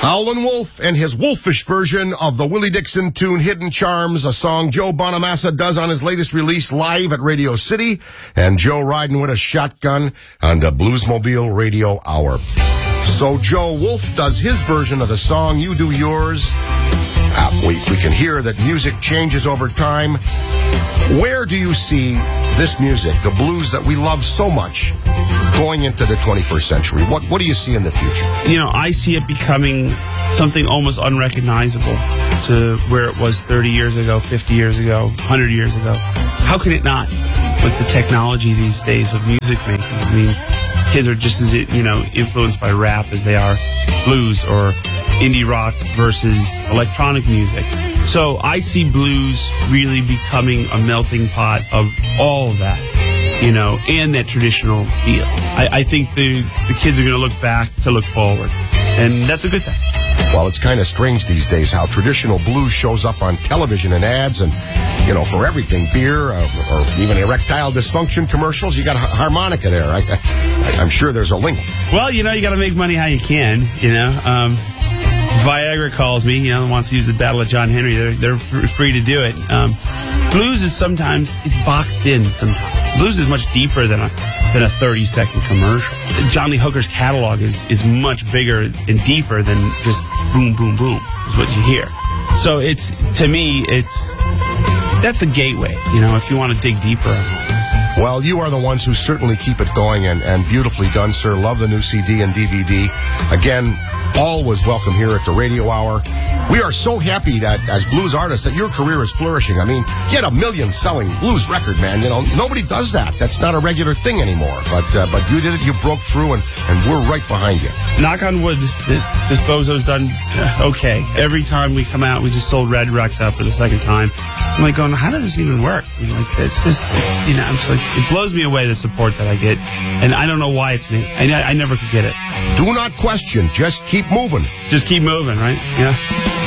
Howlin' Wolf and his wolfish version of the Willie Dixon tune Hidden Charms, a song Joe Bonamassa does on his latest release live at Radio City, and Joe riding with a shotgun on the Bluesmobile Radio Hour. So Joe Wolf does his version of the song, you do yours. We can hear that music changes over time. Where do you see this music, the blues that we love so much, going into the 21st century? What do you see in the future? You know, I see it becoming something almost unrecognizable to where it was 30 years ago, 50 years ago, 100 years ago. How can it not with the technology these days of music making? I mean, kids are just as, influenced by rap as they are blues or indie rock versus electronic music. So I see blues really becoming a melting pot of all of that, and that traditional feel. I think the kids are going to look back to look forward, and that's a good thing. Well, it's kind of strange these days how traditional blues shows up on television and ads and, for everything, beer or even erectile dysfunction commercials. You got a harmonica there. I'm sure there's a link. Well, you got to make money how you can, Viagra calls me, wants to use the Battle of John Henry. They're free to do it. Blues is sometimes, it's boxed in sometimes. Blues is much deeper than a 30-second commercial. John Lee Hooker's catalog is much bigger and deeper than just boom, boom, boom is what you hear. So to me, that's a gateway, if you want to dig deeper. Well, you are the ones who certainly keep it going, and beautifully done, sir. Love the new CD and DVD. Again, always welcome here at the Radio Hour. We are so happy that, as blues artists, that your career is flourishing. I mean, you had a million-selling blues record, man. Nobody does that. That's not a regular thing anymore. But you did it. You broke through, and we're right behind you. Knock on wood, this bozo's done okay. Every time we come out, we just sold Red Rex out for the second time. I'm like going, how does this even work? It's just, I'm just like, it blows me away, the support that I get, and I don't know why it's me. I never could get it. Do not question. Just keep moving. Just keep moving, right? Yeah.